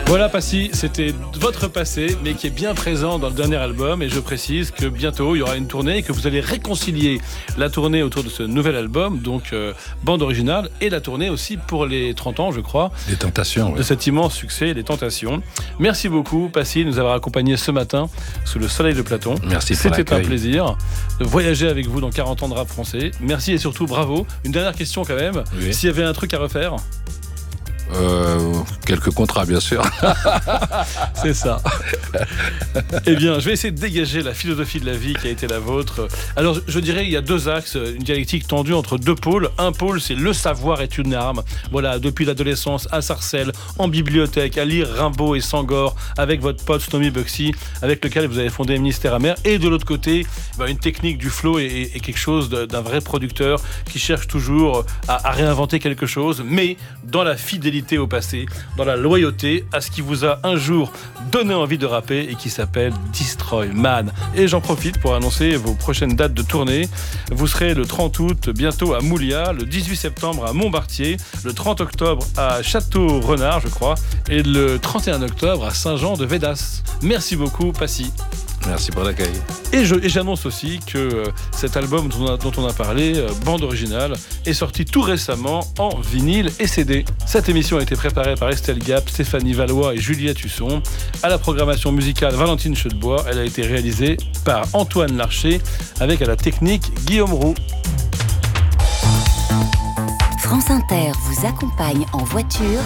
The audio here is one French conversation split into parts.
Voilà Passy, c'était votre passé, mais qui est bien présent dans le dernier album. Et je précise que bientôt, il y aura une tournée et que vous allez réconcilier la tournée autour de ce nouvel album, donc bande originale, et la tournée aussi pour les 30 ans, je crois. Les Tentations, de cet immense succès, Les Tentations. Merci beaucoup Passy de nous avoir accompagnés ce matin sous le soleil de Platon. Merci pour l'accueil. C'était un plaisir de voyager avec vous dans 40 ans de rap français. Merci et surtout bravo. Une dernière question quand même. Oui. S'il y avait un truc à refaire? Quelques contrats, bien sûr. C'est ça. Eh bien, je vais essayer de dégager la philosophie de la vie qui a été la vôtre. Alors, je dirais il y a deux axes, une dialectique tendue entre deux pôles. Un pôle, c'est le savoir est une arme. Voilà, depuis l'adolescence à Sarcelles, en bibliothèque, à lire Rimbaud et Sangor, avec votre pote Stomy Bugsy, avec lequel vous avez fondé Ministère Amer. Et de l'autre côté, une technique du flow et quelque chose d'un vrai producteur qui cherche toujours à réinventer quelque chose, mais dans la fidélité au passé, dans la loyauté à ce qui vous a un jour donné envie de rapper et qui s'appelle Destroy Man. Et j'en profite pour annoncer vos prochaines dates de tournée. Vous serez le 30 août bientôt à Moulias, le 18 septembre à Montbartier, le 30 octobre à Château-Renard, je crois, et le 31 octobre à Saint-Jean-de-Védas. Merci beaucoup, Passy. Merci pour l'accueil. Et j'annonce aussi que cet album dont on a parlé, bande originale, est sorti tout récemment en vinyle et CD. Cette émission a été préparée par Estelle Gap, Stéphanie Valois et Juliette Husson. À la programmation musicale, Valentine Chedebois. Elle a été réalisée par Antoine Larcher, avec à la technique Guillaume Roux. France Inter vous accompagne en voiture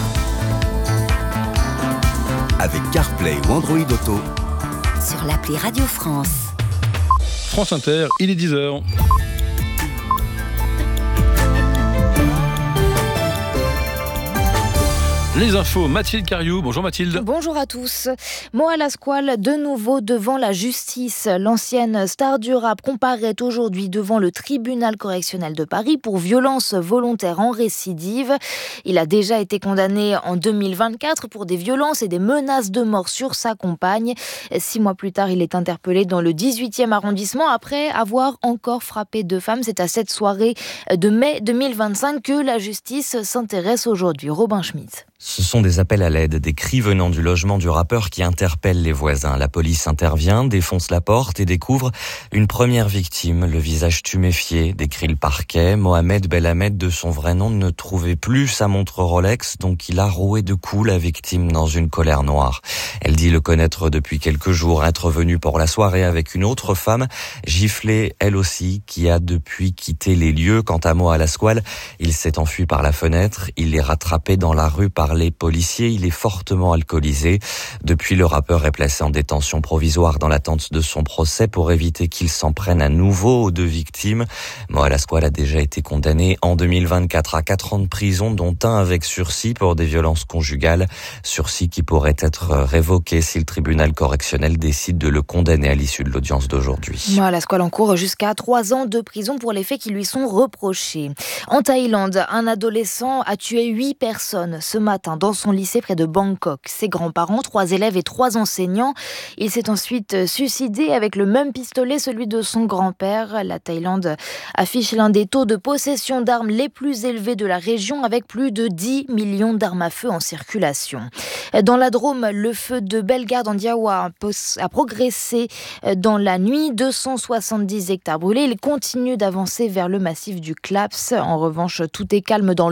avec CarPlay ou Android Auto sur l'appli Radio France. France Inter, il est 10h. Les infos, Mathilde Cariou. Bonjour Mathilde. Bonjour à tous. Moa Lasquale, de nouveau devant la justice. L'ancienne star du rap comparaît aujourd'hui devant le tribunal correctionnel de Paris pour violence volontaire en récidive. Il a déjà été condamné en 2024 pour des violences et des menaces de mort sur sa compagne. 6 mois plus tard, il est interpellé dans le 18e arrondissement après avoir encore frappé 2 femmes. C'est à cette soirée de mai 2025 que la justice s'intéresse aujourd'hui. Robin Schmitt. Ce sont des appels à l'aide, des cris venant du logement du rappeur qui interpellent les voisins. La police intervient, défonce la porte et découvre une première victime, le visage tuméfié, décrit le parquet. Mohamed Belhamed, de son vrai nom, ne trouvait plus sa montre Rolex, donc il a roué de coups la victime dans une colère noire. Elle dit le connaître depuis quelques jours, être venue pour la soirée avec une autre femme, giflée elle aussi, qui a depuis quitté les lieux. Quant à Moa Lasquale, il s'est enfui par la fenêtre, il est rattrapé dans la rue par les policiers, il est fortement alcoolisé. Depuis, le rappeur est placé en détention provisoire dans l'attente de son procès pour éviter qu'il s'en prenne à nouveau aux 2 victimes. Moa Lasquale a déjà été condamné en 2024 à 4 ans de prison, dont 1 avec sursis pour des violences conjugales. Sursis qui pourrait être révoqué si le tribunal correctionnel décide de le condamner à l'issue de l'audience d'aujourd'hui. Moa Lasquale encourt jusqu'à 3 ans de prison pour les faits qui lui sont reprochés. En Thaïlande, un adolescent a tué 8 personnes ce matin dans son lycée près de Bangkok. Ses grands-parents, 3 élèves et 3 enseignants. Il s'est ensuite suicidé avec le même pistolet, celui de son grand-père. La Thaïlande affiche l'un des taux de possession d'armes les plus élevés de la région, avec plus de 10 millions d'armes à feu en circulation. Dans la Drôme, le feu de Bellegarde en Diois a progressé dans la nuit. 270 hectares brûlés. Il continue d'avancer vers le massif du Claps. En revanche, tout est calme dans